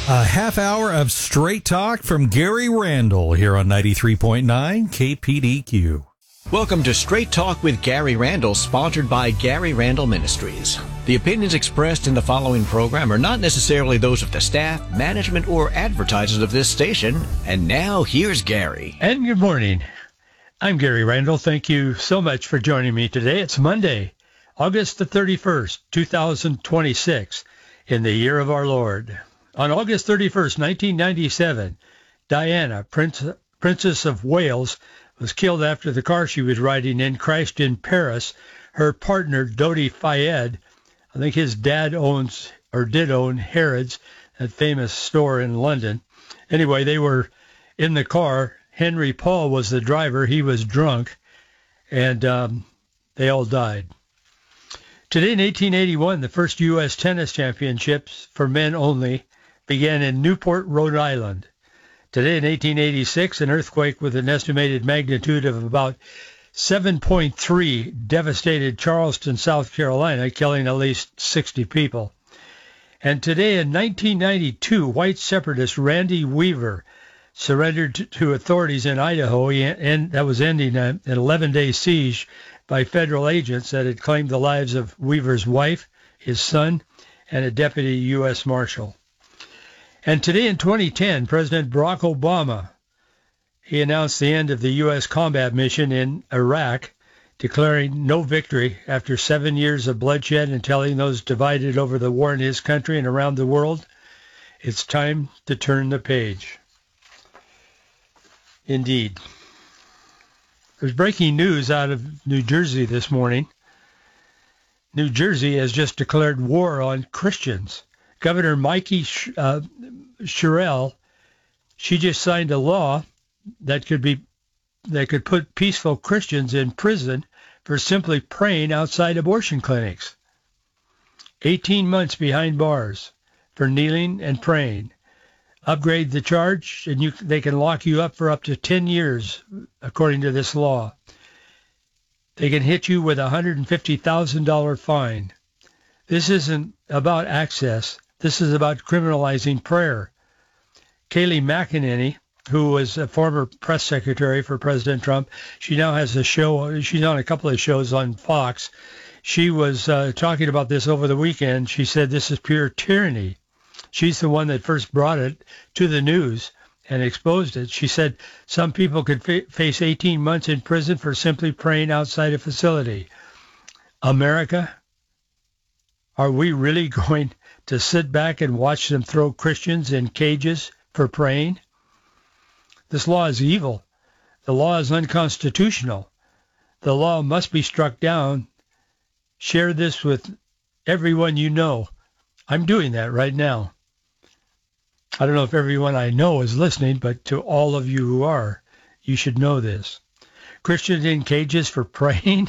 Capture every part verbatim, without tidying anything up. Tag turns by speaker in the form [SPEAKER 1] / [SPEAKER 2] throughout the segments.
[SPEAKER 1] A half hour of straight talk from Gary Randall here on ninety-three point nine K P D Q.
[SPEAKER 2] Welcome to Straight Talk with Gary Randall, sponsored by Gary Randall Ministries. The opinions expressed in the following program are not necessarily those of the staff, management, or advertisers of this station. And now, here's Gary.
[SPEAKER 3] And good morning. I'm Gary Randall. Thank you so much for joining me today. It's Monday, August the thirty-first, two thousand twenty-six, in the year of our Lord. On August thirty-first, nineteen ninety-seven, Diana, Prince, Princess of Wales, was killed after the car she was riding in crashed in Paris. Her partner, Dodi Fayed, I think his dad owns or did own Harrods, that famous store in London. Anyway, they were in the car. Henry Paul was the driver. He was drunk, and um, they all died. Today in eighteen eighty-one, the first U S tennis championships for men only began in Newport, Rhode Island. Today in eighteen eighty-six, an earthquake with an estimated magnitude of about seven point three devastated Charleston, South Carolina, killing at least sixty people. And today in nineteen ninety-two, white separatist Randy Weaver surrendered to, to authorities in Idaho, he, and that was ending a, an eleven-day siege by federal agents that had claimed the lives of Weaver's wife, his son, and a deputy U S Marshal. And today in twenty ten, President Barack Obama, he announced the end of the U S combat mission in Iraq, declaring no victory after seven years of bloodshed and telling those divided over the war in his country and around the world, it's time to turn the page. Indeed. There's breaking news out of New Jersey this morning. New Jersey has just declared war on Christians. Governor Mikey uh, Sherrill, she just signed a law that could be that could put peaceful Christians in prison for simply praying outside abortion clinics. eighteen months behind bars for kneeling and praying. Upgrade the charge, and you, they can lock you up for up to ten years, according to this law. They can hit you with a one hundred fifty thousand dollars fine. This isn't about access. This is about criminalizing prayer. Kayleigh McEnany, who was a former press secretary for President Trump, she now has a show. She's on a couple of shows on Fox. She was uh, talking about this over the weekend. She said this is pure tyranny. She's the one that first brought it to the news and exposed it. She said some people could fa- face eighteen months in prison for simply praying outside a facility. America, are we really going to sit back and watch them throw Christians in cages for praying? This law is evil. The law is unconstitutional. The law must be struck down. Share this with everyone you know. I'm doing that right now. I don't know if everyone I know is listening, but to all of you who are, you should know this. Christians in cages for praying?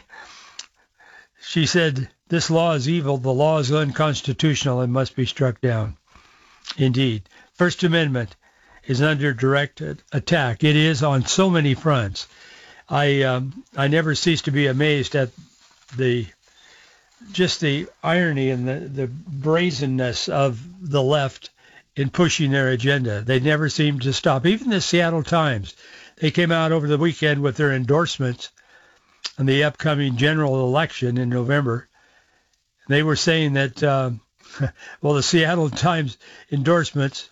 [SPEAKER 3] She said, this law is evil. The law is unconstitutional and must be struck down. Indeed. First Amendment is under direct attack. It is on so many fronts. I um, I never cease to be amazed at the just the irony and the, the brazenness of the left in pushing their agenda. They never seem to stop. Even the Seattle Times, they came out over the weekend with their endorsements on the upcoming general election in November. They were saying that, uh, well, the Seattle Times endorsements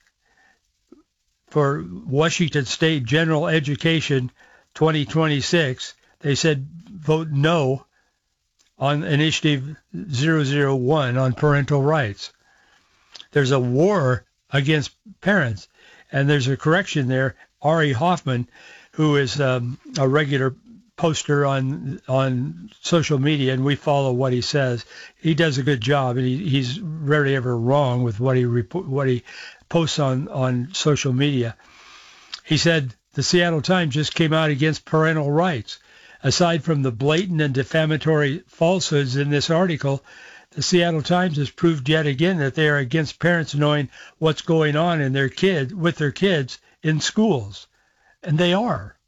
[SPEAKER 3] for Washington State General Education twenty twenty-six, they said vote no on Initiative zero zero one on parental rights. There's a war against parents, and there's a correction there. Ari Hoffman, who is um, a regular poster on on social media, and we follow what he says. He does a good job, and he, he's rarely ever wrong with what he rep- what he posts on, on social media. He said the Seattle Times just came out against parental rights. Aside from the blatant and defamatory falsehoods in this article, the Seattle Times has proved yet again that they are against parents knowing what's going on in their kid with their kids in schools, and they are.